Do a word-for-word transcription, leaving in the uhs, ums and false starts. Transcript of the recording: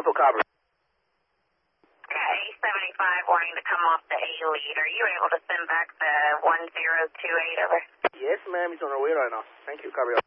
Bravo, copy. Okay, seventy-five wanting to come off the A lead. Are you able to send back the one zero two eight over? Yes, ma'am. He's on our way right now. Thank you, copy.